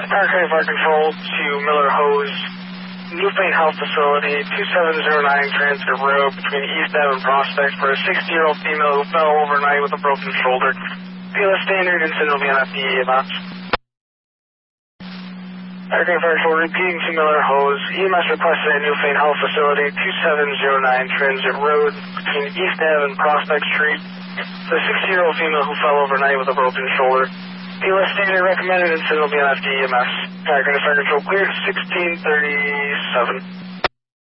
Fire Control to Miller Hose, Newfane Health Facility, 2709 Transit Road between East Ave and Prospect for a 60-year-old female who fell overnight with a broken shoulder. PLS standard incident will be on FDE maps. Fire Control repeating to Miller Hose, EMS requested at Newfane Health Facility, 2709 Transit Road between East Ave and Prospect Street for a 60-year-old female who fell overnight with a broken shoulder. PLS standard recommended incident will be on FDE EMS. Fire Control cleared 1637.